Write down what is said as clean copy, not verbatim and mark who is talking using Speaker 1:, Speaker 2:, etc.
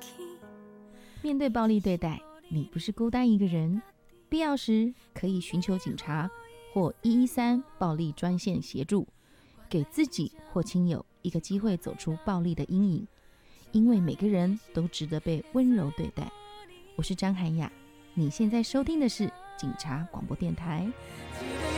Speaker 1: 面对暴力对待，你不是孤单一个人，必要时可以寻求警察或113暴力专线协助，给自己或亲友一个机会走出暴力的阴影，因为每个人都值得被温柔对待。我是张涵雅，你现在收听的是警察广播电台。